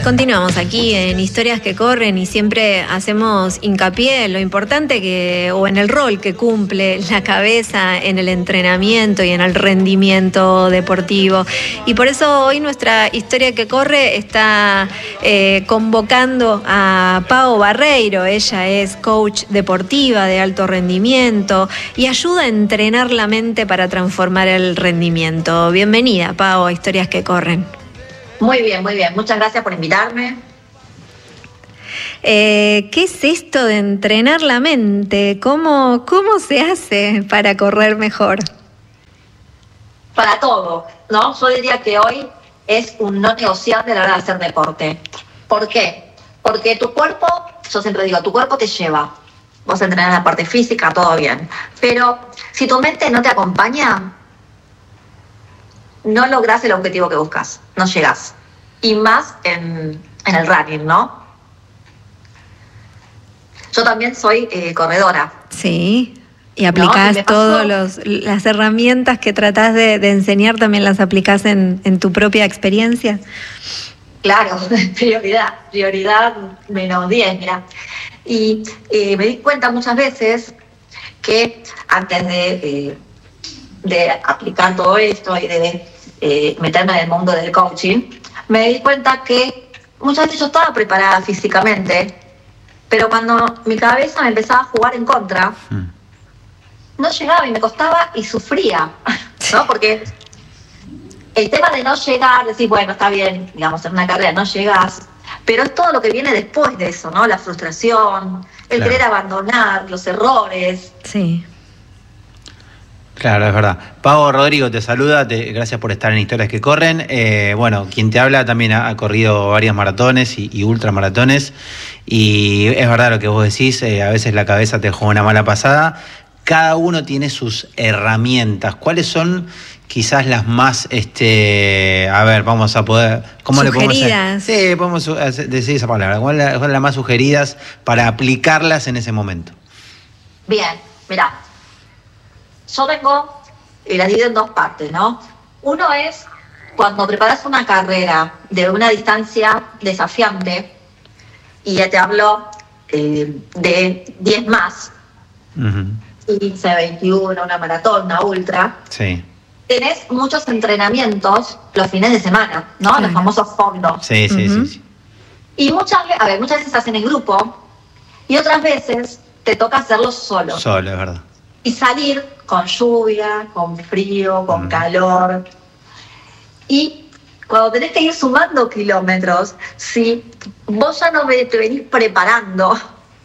Continuamos aquí en Historias que Corren y siempre hacemos hincapié en lo importante o en el rol que cumple la cabeza en el entrenamiento y en el rendimiento deportivo. Y por eso hoy nuestra Historia que Corre está convocando a Pao Barreiro. Ella es coach deportiva de alto rendimiento y ayuda a entrenar la mente para transformar el rendimiento. Bienvenida, Pao, a Historias que Corren. Muy bien, muy bien. Muchas gracias por invitarme. ¿Qué es esto de entrenar la mente? ¿Cómo se hace para correr mejor? Para todo, ¿no? Yo diría que hoy es un no negociable a la hora de hacer deporte. ¿Por qué? Porque tu cuerpo, yo siempre digo, tu cuerpo te lleva. Vos entrenás la parte física, todo bien. Pero si tu mente no te acompaña, no lográs el objetivo que buscas, no llegás. Y más en el running, ¿no? Yo también soy corredora. Sí, y aplicás, ¿no? Todas las herramientas que tratás de enseñar, también las aplicás en tu propia experiencia. Claro, prioridad menos 10, mira. Y me di cuenta muchas veces que antes de aplicar todo esto y de meterme en el mundo del coaching, me di cuenta que muchas veces yo estaba preparada físicamente, pero cuando mi cabeza me empezaba a jugar en contra, no llegaba y me costaba y sufría, ¿no? Porque el tema de no llegar, decir, bueno, está bien, digamos, en una carrera no llegas, pero es todo lo que viene después de eso, ¿no? La frustración, el querer abandonar, los errores. Sí. Claro, es verdad. Pao, Rodrigo te saluda, gracias por estar en Historias que Corren. Bueno, quien te habla también ha corrido varias maratones y ultramaratones, y es verdad lo que vos decís, a veces la cabeza te juega una mala pasada. Cada uno tiene sus herramientas. ¿Cuáles son quizás las más, a ver, vamos a poder... ¿Cómo sugeridas? Sí, podemos decir esa palabra. ¿Cuáles son las más sugeridas para aplicarlas en ese momento? Bien, mirá. Yo vengo y las divido en dos partes, ¿no? Uno es cuando preparas una carrera de una distancia desafiante, y ya te hablo de 10 más, 15, 21, una maratón, una ultra. Sí. Tenés muchos entrenamientos los fines de semana, ¿no? Sí. Los famosos fondos. Sí. Y muchas veces se hacen en grupo y otras veces te toca hacerlo solo. Solo, es verdad. Y salir con lluvia, con frío, con calor. Y cuando tenés que ir sumando kilómetros, si vos ya no te venís preparando,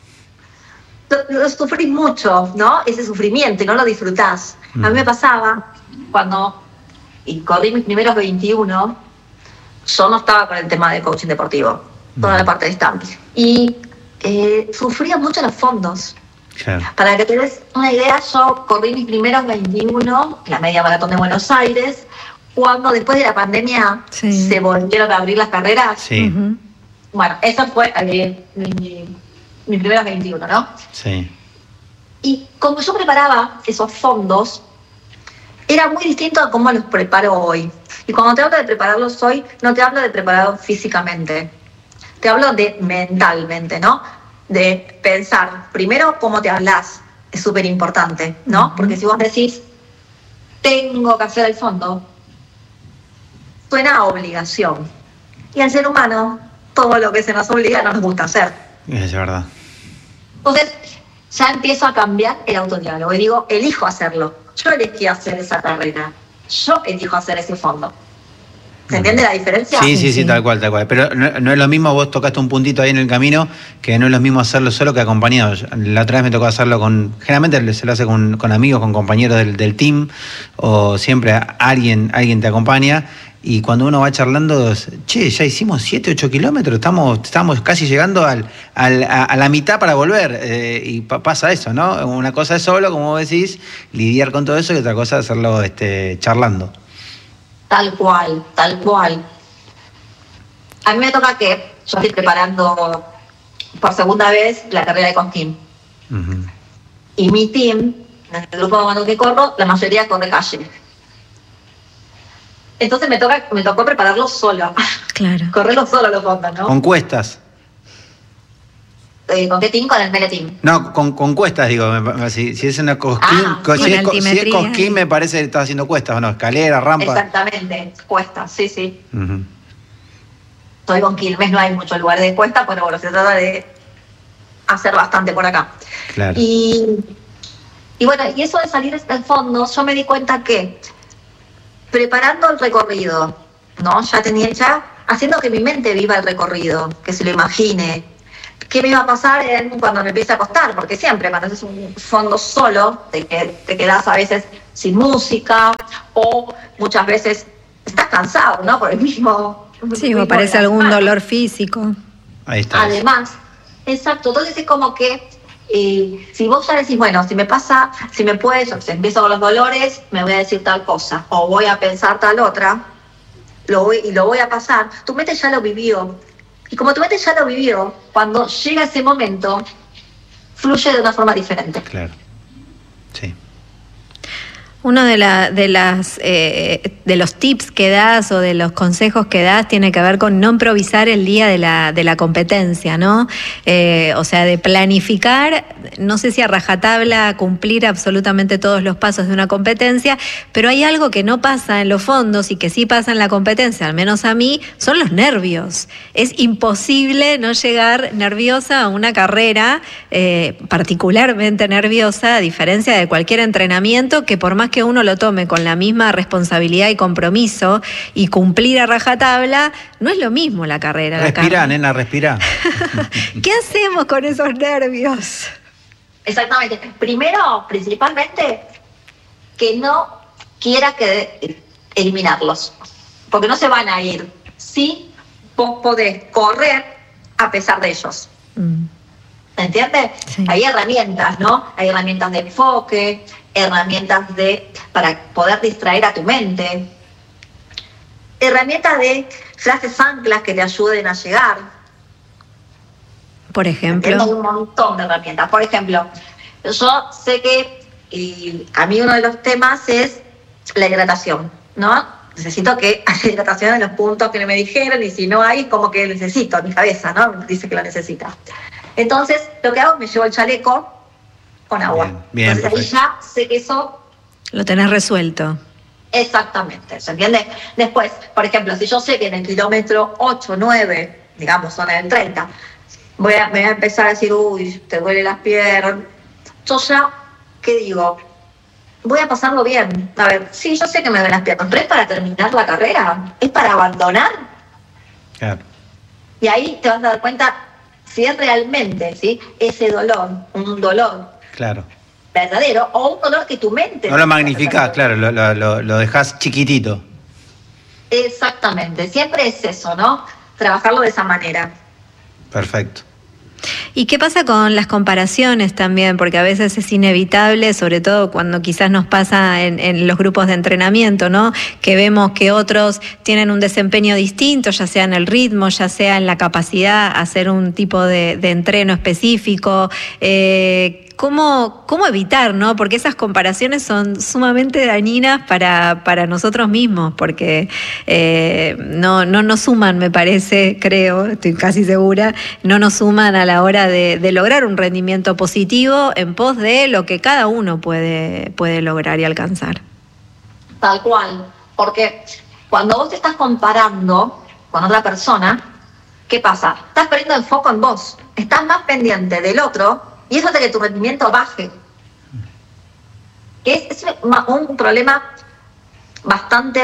lo sufrís mucho, ¿no? Ese sufrimiento y no lo disfrutás. A mí me pasaba cuando corrí mis primeros 21, yo no estaba con el tema de coaching deportivo, toda la parte de distancia. Y sufría mucho los fondos. Claro. Para que te des una idea, yo corrí mis primeros 21, la media maratón de Buenos Aires, cuando después de la pandemia se volvieron a abrir las carreras. Sí. Bueno, eso fue mis primeros 21, ¿no? Sí. Y como yo preparaba esos fondos, era muy distinto a cómo los preparo hoy. Y cuando te hablo de prepararlos hoy, no te hablo de prepararlos físicamente, te hablo de mentalmente, ¿no? De pensar, primero, cómo te hablas, es súper importante, ¿no? Porque si vos decís, tengo que hacer el fondo, suena a obligación. Y al ser humano, todo lo que se nos obliga no nos gusta hacer. Es verdad. Entonces, ya empiezo a cambiar el autodiálogo y digo, elijo hacerlo. Yo elegí hacer esa carrera. Yo elijo hacer ese fondo. ¿Se entiende la diferencia? Sí, tal cual. Pero no es lo mismo, vos tocaste un puntito ahí en el camino, que no es lo mismo hacerlo solo que acompañado. La otra vez me tocó hacerlo generalmente se lo hace con amigos, con compañeros del team, o siempre alguien te acompaña, y cuando uno va charlando, ya hicimos 7, 8 kilómetros, estamos casi llegando a la mitad para volver, y pasa eso, ¿no? Una cosa es solo, como vos decís, lidiar con todo eso, y otra cosa es hacerlo charlando. Tal cual. A mí me toca que yo estoy preparando por segunda vez la carrera de Conquín. Y mi team, en el grupo de mano que corro, la mayoría corre calle. Entonces me tocó prepararlo solo. Claro. Correrlo solo los fondos, ¿no? Con cuestas. ¿Con qué team? Con el Meleteam. No, con cuestas, digo. Si es una cosquín, si es cosquín, me parece que estás haciendo cuestas, ¿o no? Escalera, rampa. Exactamente, cuestas, sí. Uh-huh. Estoy con Quilmes, no hay mucho lugar de cuestas, pero bueno, se trata de hacer bastante por acá. Claro. Y bueno, y eso de salir del fondo, yo me di cuenta que preparando el recorrido, ¿no? Ya haciendo que mi mente viva el recorrido, que se lo imagine. ¿Qué me iba a pasar cuando me empiece a acostar? Porque siempre cuando haces un fondo solo, te quedás a veces sin música o muchas veces estás cansado, ¿no? Por el mismo... Sí, o aparece algún dolor físico. Ahí está. Además, exacto. Entonces es como que si vos ya decís, bueno, si empiezo con los dolores, me voy a decir tal cosa, o voy a pensar tal otra, lo voy a pasar, tu mente ya lo vivió. Y como tu mente ya lo vivió, cuando llega ese momento, fluye de una forma diferente. Claro, sí. Uno de los tips que das o de los consejos que das tiene que ver con no improvisar el día de la competencia, ¿no? O sea, de planificar, no sé si a rajatabla cumplir absolutamente todos los pasos de una competencia, pero hay algo que no pasa en los fondos y que sí pasa en la competencia, al menos a mí, son los nervios. Es imposible no llegar nerviosa a una carrera, particularmente nerviosa, a diferencia de cualquier entrenamiento que por más que uno lo tome con la misma responsabilidad y compromiso y cumplir a rajatabla, no es lo mismo la carrera. Respira, nena, respira. ¿Qué hacemos con esos nervios? Exactamente. Primero, principalmente, que no quiera eliminarlos, porque no se van a ir. Sí, vos podés correr a pesar de ellos. ¿Me entiendes? Sí. Hay herramientas, ¿no? Hay herramientas de enfoque, herramientas para poder distraer a tu mente, herramientas de frases anclas que te ayuden a llegar. Por ejemplo. Hay un montón de herramientas. Por ejemplo, yo sé que a mí uno de los temas es la hidratación, ¿no? Necesito que haya hidratación en los puntos que me dijeron, y si no hay, como que necesito, mi cabeza, ¿no? Dice que lo necesita. Entonces, lo que hago es me llevo el chaleco con agua. Bien, entonces perfecto. ahí ya sé que eso... Lo tenés resuelto. Exactamente, ¿se entiende? Después, por ejemplo, si yo sé que en el kilómetro 8, 9, digamos, zona del 30, me voy a empezar a decir, uy, te duele las piernas. Yo ya, ¿qué digo? Voy a pasarlo bien. A ver, sí, yo sé que me duelen las piernas, pero ¿es para terminar la carrera? ¿Es para abandonar? Claro. Y ahí te vas a dar cuenta si es realmente, ¿sí?, ese dolor, un dolor claro, verdadero, o un dolor que tu mente... No lo magnificás, claro, lo dejás chiquitito. Exactamente, siempre es eso, ¿no? Trabajarlo de esa manera. Perfecto. ¿Y qué pasa con las comparaciones también? Porque a veces es inevitable, sobre todo cuando quizás nos pasa en los grupos de entrenamiento, ¿no? Que vemos que otros tienen un desempeño distinto, ya sea en el ritmo, ya sea en la capacidad a hacer un tipo de entreno específico. ¿Cómo evitar, no? Porque esas comparaciones son sumamente dañinas para nosotros mismos, porque no nos suman, me parece, creo, estoy casi segura, no nos suman a la hora de lograr un rendimiento positivo en pos de lo que cada uno puede lograr y alcanzar. Tal cual, porque cuando vos te estás comparando con otra persona, ¿qué pasa? Estás perdiendo el foco en vos, estás más pendiente del otro, y eso hace que tu rendimiento baje. Que es un problema bastante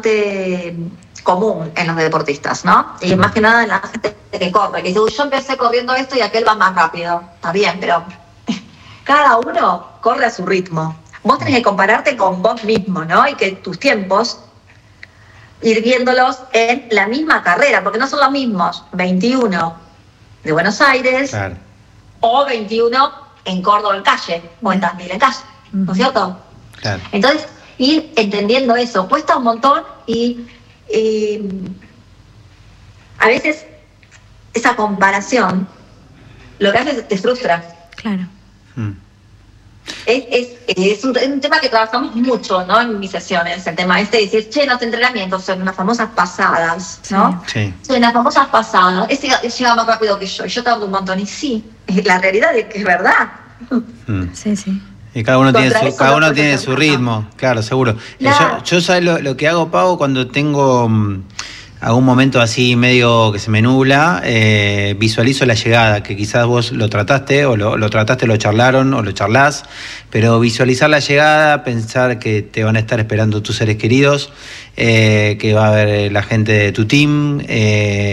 común en los deportistas, ¿no? Y más que nada en la gente que corre, que dice, yo empecé corriendo esto y aquel va más rápido. Está bien, pero cada uno corre a su ritmo. Vos tenés que compararte con vos mismo, ¿no? Y que tus tiempos, ir viéndolos en la misma carrera, porque no son los mismos 21 de Buenos Aires, claro, o 21 en Córdoba en calle, o en Tandil en calle, ¿no es cierto? Claro. Entonces, ir entendiendo eso, cuesta un montón y a veces esa comparación lo que hace es te frustra. Claro. Es un tema que trabajamos mucho, ¿no? En mis sesiones, el tema de decir, che, los entrenamientos son unas famosas pasadas, ¿no? Sí. Son unas famosas pasadas, ese llega más rápido que yo tardo un montón, y sí, la realidad es que es verdad. Sí, sí. Y cada uno tiene su ritmo, claro, seguro. Claro. Yo ¿sabes lo que hago, Pau, cuando tengo algún momento así medio que se me nubla? Visualizo la llegada, que quizás vos lo trataste, o lo charlaron, o lo charlás, pero visualizar la llegada, pensar que te van a estar esperando tus seres queridos, que va a haber la gente de tu team,